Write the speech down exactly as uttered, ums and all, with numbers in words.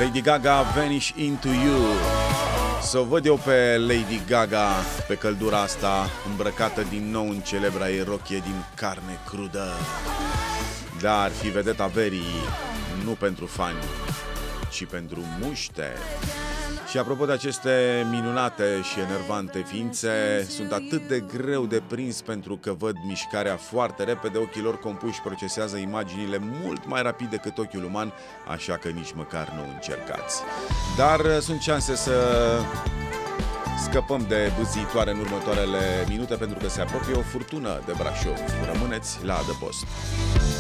Lady Gaga, Vanish Into You. Să o văd eu pe Lady Gaga pe căldura asta, îmbrăcată din nou în celebra ei rochie din carne crudă. Dar ar fi vedeta verii, nu pentru fani, ci pentru muște. Și apropo de aceste minunate și enervante ființe, sunt atât de greu de prins pentru că văd mișcarea foarte repede, ochii lor compuși procesează imaginile mult mai rapid decât ochiul uman, așa că nici măcar nu încercați. Dar sunt șanse să scăpăm de bâziitoare în următoarele minute pentru că se apropie o furtună de Brașov. Rămâneți la adăpost.